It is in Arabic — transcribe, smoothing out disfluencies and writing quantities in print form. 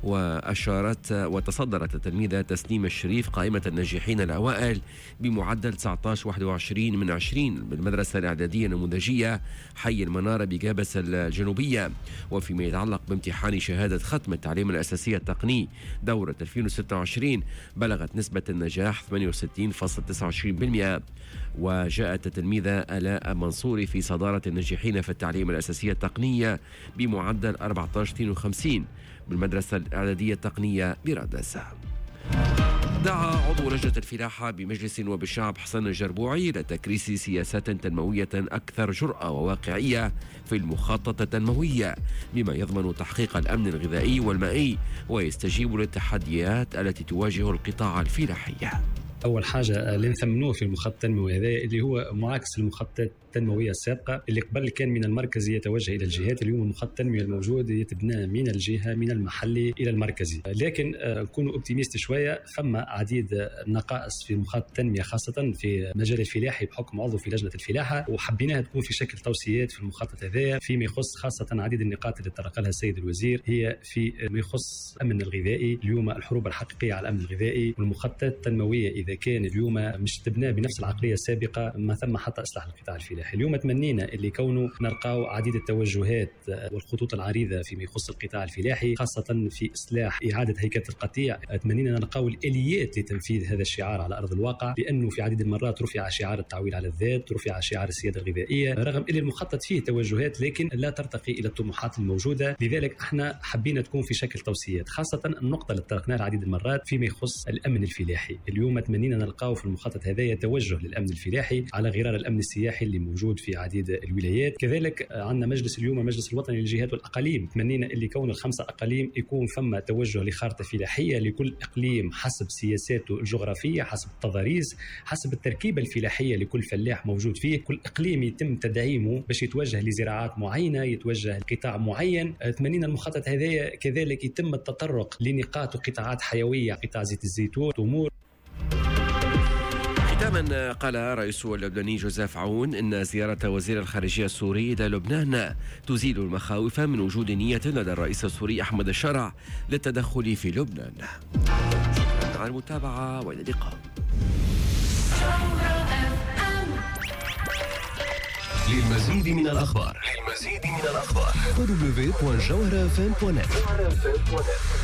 وتصدرت التلميذة تسنيم الشريف قائمة الناجحين الأوائل بمعدل 19.21 من 20 بالمدرسة الإعدادية النموذجية حي المنارة بجابس الجنوبية. وفيما يتعلق بامتحان شهادة ختم التعليم الأساسي التقني دورة 2026 بلغت نسبة النجاح 68.29%، وجاءت التلميذة آلاء منصوري في صدارة الناجحين في التعليم الأساسي التقنية بمعدل 14.52 بالمدرسة الإعدادية التقنية برادس. دعا عضو لجنة الفلاحة بمجلس النواب الشعب حسن الجربوعي إلى تكريس سياسات تنموية أكثر جرأة وواقعية في المخطط التنموية بما يضمن تحقيق الأمن الغذائي والمائي ويستجيب للتحديات التي تواجه القطاع الفلاحي. أول حاجة اللي نثمنوه في المخطط التنموي هذا اللي هو معاكس المخططات التنموية السابقة اللي قبل كان من المركزي يتوجه إلى الجهات. اليوم المخطط التنموي الموجود يتبنى من الجهة من المحلي إلى المركزي، لكن نكونوا اوبتيميست شوية. ثم عديد النقائص في المخطط التنمية خاصة في مجال الفلاحي بحكم عضو في لجنة الفلاحة، وحبيناها تكون في شكل توصيات في المخطط هذا فيما يخص خاصة عديد النقاط اللي تطرق لها السيد الوزير هي في ما يخص الأمن الغذائي. اليوم الحروب الحقيقية على الأمن الغذائي والمخططات التنموية إذا كان اليوم مش تبنى بنفس العقلية السابقة ما ثم حتى إصلاح القطاع الفلاحي. اليوم تمنينا اللي كونه نلقاو عديد التوجهات والخطوط العريضة فيما يخص القطاع الفلاحي خاصة في إصلاح إعادة هيكلة القطيع. تمنينا نلقاو الآليات لتنفيذ هذا الشعار على أرض الواقع، لأنه في عديد المرات رفع شعار التعويل على الذات، رفع شعار السيادة الغذائية، رغم أن المخطط فيه توجهات لكن لا ترتقي إلى الطموحات الموجودة. لذلك احنا حبينا تكون في شكل توصيات، خاصة النقطة اللي تركناها العديد المرات فيما يخص الأمن الفلاحي. اليوم تمنينا نلقاو في المخطط هذا توجه للأمن الفلاحي على غرار الأمن السياحي اللي موجود في عديد الولايات. كذلك عندنا مجلس اليوم المجلس الوطني للجهات والأقاليم، تمنينا اللي كون الخمسة أقاليم يكون ثم توجه لخارطة فلاحية لكل إقليم حسب سياساته الجغرافية، حسب التضاريس، حسب التركيبة الفلاحية لكل فلاح موجود فيه. كل إقليم يتم تدعيمه باش يتوجه لزراعات معينة، يتوجه لقطاع معين. تمنينا المخطط هذا كذلك يتم التطرق لنقاط وقطاعات حيوية، قطاع زيت الزيتون، تمور. ختاما قال رئيس اللبناني جوزيف عون إن زيارة وزير الخارجية السوري إلى لبنان تزيل المخاوف من وجود نية لدى الرئيس السوري أحمد الشرع للتدخل في لبنان. شكرا على المتابعة وإلى اللقاء. للمزيد من الأخبار www.jawharafm.net